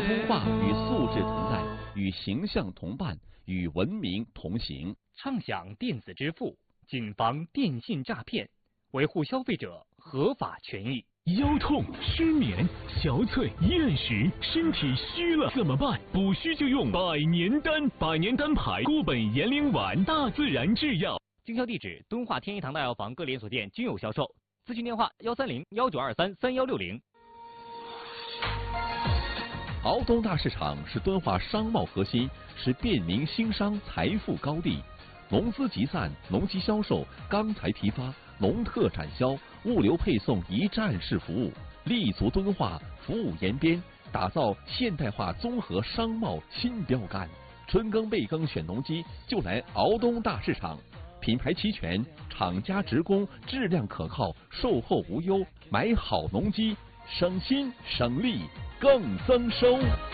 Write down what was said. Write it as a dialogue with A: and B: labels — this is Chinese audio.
A: 通话与素质同在，与形象同伴，与文明同行。
B: 畅享电子支付，谨防电信诈骗，维护消费者合法权益。
C: 腰痛、失眠、憔悴、厌食，身体虚了怎么办？补虚就用百年丹，百年丹牌固本延龄丸，大自然制药。
B: 经销地址：敦化天一堂大药房各连锁店均有销售。咨询电话：130-1923-3160。
A: 敖东大市场是敦化商贸核心，是便民兴商财富高地。农资集散、农机销售、钢材批发、农特产销、物流配送一站式服务，立足敦化，服务延边，打造现代化综合商贸新标杆。春耕备耕选农机，就来敖东大市场。品牌齐全，厂家直供，质量可靠，售后无忧。买好农机，省心省力更增收。